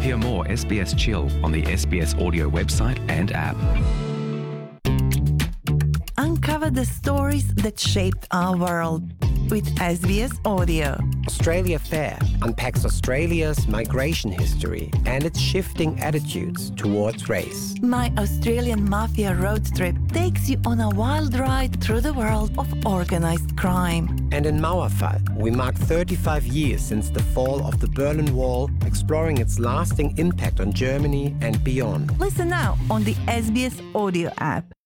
Hear more SBS Chill on the SBS Audio website and app. Uncover the stories that shaped our world with SBS Audio. Australia Fair unpacks Australia's migration history and its shifting attitudes towards race. My Australian Mafia road trip takes you on a wild ride through the world of organised crime. And in Mauerfall, we mark 35 years since the fall of the Berlin Wall, exploring its lasting impact on Germany and beyond. Listen now on the SBS Audio app.